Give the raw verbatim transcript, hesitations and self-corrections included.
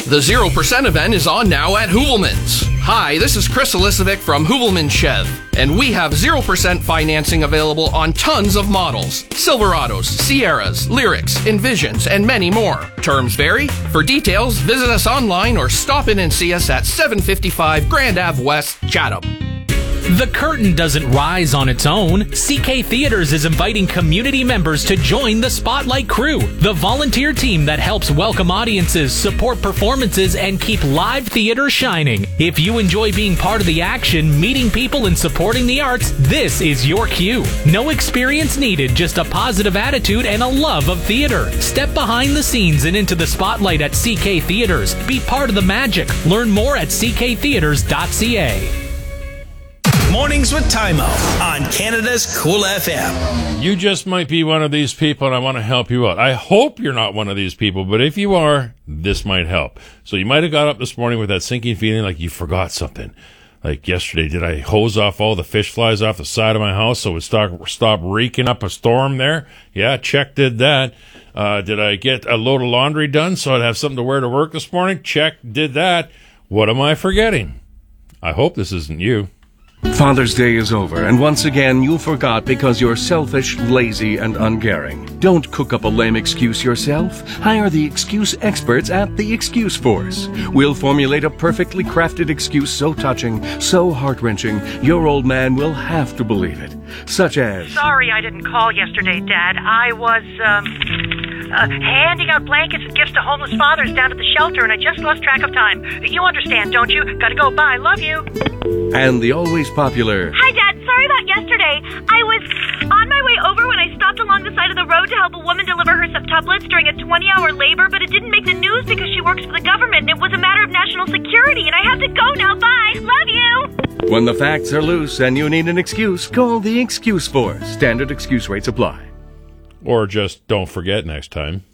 The zero percent event is on now at Hoovelman's. Hi, this is Chris Elisovic from Hoovelman Chev, and we have zero percent financing available on tons of models. Silverados, Sierras, Lyrics, Envisions, and many more. Terms vary. For details, visit us online or stop in and see us at seven fifty-five Grand Ave West, Chatham. The curtain doesn't rise on its own. C K Theaters is inviting community members to join the Spotlight Crew, the volunteer team that helps welcome audiences, support performances, and keep live theater shining. If you enjoy being part of the action, meeting people, and supporting the arts, this is your cue. No experience needed, just a positive attitude and a love of theater. Step behind the scenes and into the spotlight at C K Theaters. Be part of the magic. Learn more at c k theaters dot c a. Mornings with Tymo on Canada's Cool F M. You just might be one of these people, and I want to help you out. I hope you're not one of these people, but if you are, this might help. So you might have got up this morning with that sinking feeling like you forgot something. Like yesterday, did I hose off all the fish flies off the side of my house so it would stop, stop reeking up a storm there? Yeah, check, did that. Uh, did I get a load of laundry done so I'd have something to wear to work this morning? Check, did that. What am I forgetting? I hope this isn't you. Father's Day is over, and once again you forgot because you're selfish, lazy, and uncaring. Don't cook up a lame excuse yourself. Hire the excuse experts at The Excuse Force. We'll formulate a perfectly crafted excuse so touching, so heart-wrenching, your old man will have to believe it. Such as... Sorry I didn't call yesterday, Dad. I was, um... Uh, handing out blankets and gifts to homeless fathers down at the shelter, and I just lost track of time. You understand, don't you? Gotta go. Bye. Love you. And the always popular... Hi, Dad. Sorry about yesterday. I was on my way over when I stopped along the side of the road to help a woman deliver her septuplets during a twenty-hour labor, but it didn't make the news because she works for the government, and it was a matter of national security, and I have to go now. Bye. Love you. When the facts are loose and you need an excuse, call The Excuse Force. Standard excuse rates apply. Or just don't forget next time.